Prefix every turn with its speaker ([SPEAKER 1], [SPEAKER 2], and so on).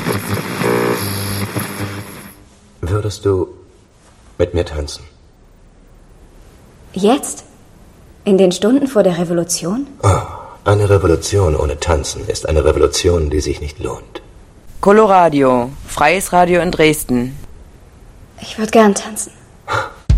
[SPEAKER 1] Würdest du mit mir tanzen?
[SPEAKER 2] Jetzt? In den Stunden vor der Revolution?
[SPEAKER 1] Oh, eine Revolution ohne Tanzen ist eine Revolution, die sich nicht lohnt.
[SPEAKER 3] Coloradio, freies Radio in Dresden.
[SPEAKER 2] Ich würde gern tanzen.